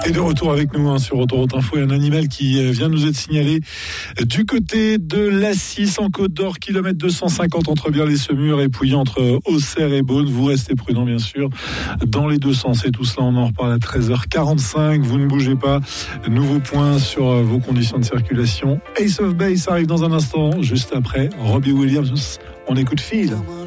Et de retour avec nous sur Autoroute Info, un animal qui vient nous être signalé du côté de l'Assis en Côte d'Or, kilomètre 250 entre Biarles-les-Semur et Pouilly entre Auxerre et Beaune. Vous restez prudents bien sûr dans les deux sens et tout cela on en reparle à 13h45. Vous ne bougez pas. Nouveau point sur vos conditions de circulation. Ace of Base arrive dans un instant, juste après Robbie Williams. On écoute Feel.